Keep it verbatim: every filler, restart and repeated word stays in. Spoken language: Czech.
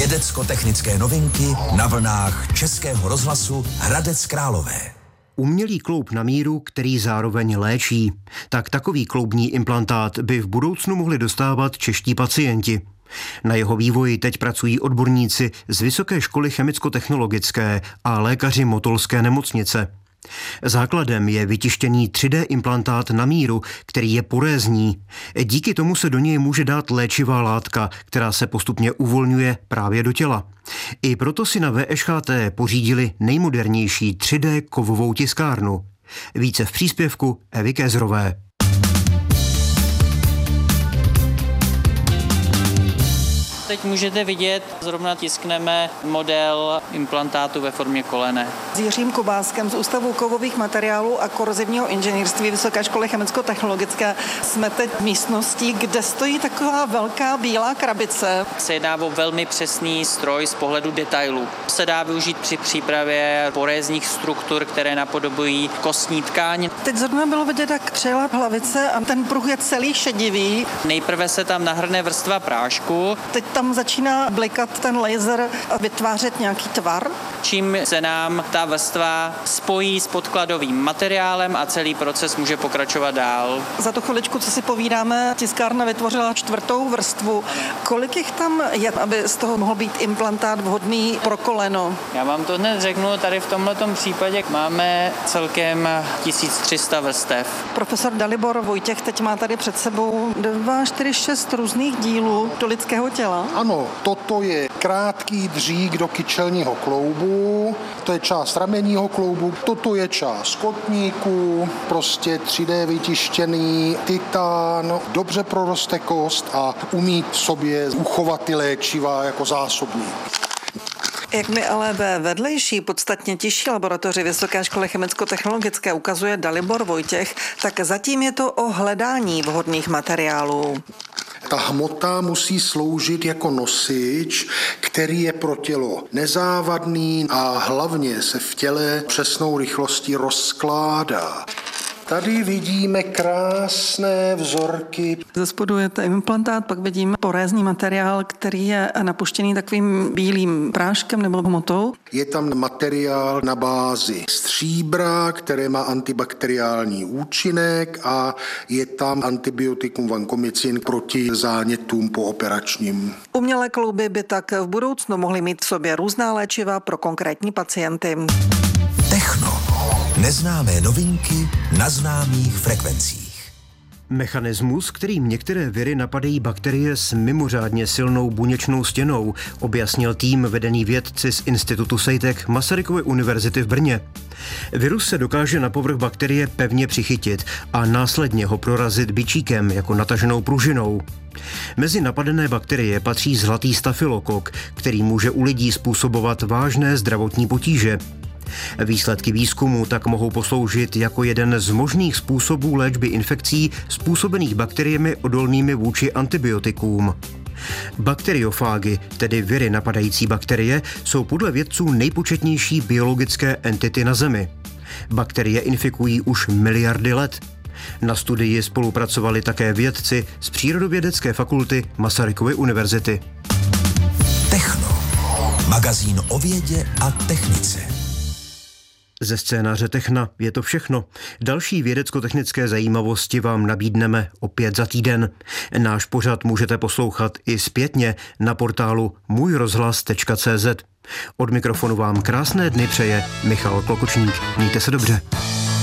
Vědecko-technické novinky na vlnách Českého rozhlasu Hradec Králové. Umělý kloub na míru, který zároveň léčí. Tak takový kloubní implantát by v budoucnu mohli dostávat čeští pacienti. Na jeho vývoji teď pracují odborníci z Vysoké školy chemicko-technologické a lékaři Motolské nemocnice. Základem je vytištěný tři dé implantát na míru, který je porézní. Díky tomu se do něj může dát léčivá látka, která se postupně uvolňuje právě do těla. I proto si na V Š H T pořídili nejmodernější tři dé kovovou tiskárnu. Více v příspěvku Evy Kézrové. Teď můžete vidět, zrovna tiskneme model implantátu ve formě kolene. S Jiřím Kubáskem z Ústavu kovových materiálů a korozivního inženýrství Vysoké školy chemicko-technologické jsme teď v místnosti, kde stojí taková velká bílá krabice. Se jedná o velmi přesný stroj z pohledu detailu. Se dá využít při přípravě porézních struktur, které napodobují kostní tkáň. Teď zrovna bylo vidět, jak přejela hlavice a ten pruh je celý šedivý. Nejprve se tam nahrne vrstva prášku. Teď tam začíná blikat ten laser a vytvářet nějaký tvar. Čím se nám ta vrstva spojí s podkladovým materiálem a celý proces může pokračovat dál. Za tu chviličku, co si povídáme, tiskárna vytvořila čtvrtou vrstvu. Kolik jich tam je, aby z toho mohl být implantát vhodný pro koleno? Já vám to hned řeknu, tady v tomhletom případě máme celkem tisíc tři sta vrstev. Profesor Dalibor Vojtěch teď má tady před sebou dva, čtyři, šest různých dílů do lidského těla. Ano, toto je krátký dřík do kyčelního kloubu, to je část ramenního kloubu, toto je část kotníku, prostě tři dé vytištěný titán, dobře proroste kost a umí v sobě uchovat ty léčiva jako zásobník. Jak mi ale ve vedlejší, podstatně těžší laboratoři Vysoké školy chemicko-technologické ukazuje Dalibor Vojtěch, tak zatím je to o hledání vhodných materiálů. Ta hmota musí sloužit jako nosič, který je pro tělo nezávadný a hlavně se v těle přesnou rychlostí rozkládá. Tady vidíme krásné vzorky. Ze spodu je to implantát, pak vidíme porézní materiál, který je napuštěný takovým bílým práškem nebo hmotou. Je tam materiál na bázi stříbra, které má antibakteriální účinek a je tam antibiotikum vancomycin proti zánětům pooperačním. Umělé klouby by tak v budoucnu mohly mít v sobě různá léčiva pro konkrétní pacienty. Techno. Neznámé novinky na známých frekvencích. Mechanismus, kterým některé viry napadají bakterie s mimořádně silnou buněčnou stěnou, objasnil tým vedený vědci z Institutu Sejtek Masarykovy univerzity v Brně. Virus se dokáže na povrch bakterie pevně přichytit a následně ho prorazit bičíkem jako nataženou pružinou. Mezi napadené bakterie patří zlatý stafylokok, který může u lidí způsobovat vážné zdravotní potíže. Výsledky výzkumu tak mohou posloužit jako jeden z možných způsobů léčby infekcí způsobených bakteriemi odolnými vůči antibiotikům. Bakteriofágy, tedy viry napadající bakterie, jsou podle vědců nejpočetnější biologické entity na Zemi. Bakterie infikují už miliardy let. Na studii spolupracovali také vědci z Přírodovědecké fakulty Masarykovy univerzity. Techno. Magazín o vědě a technice. Ze scénáře Techna je to všechno. Další vědecko-technické zajímavosti vám nabídneme opět za týden. Náš pořad můžete poslouchat i zpětně na portálu můj rozhlas tečka cé zet. Od mikrofonu vám krásné dny přeje Michal Klokočník. Mějte se dobře.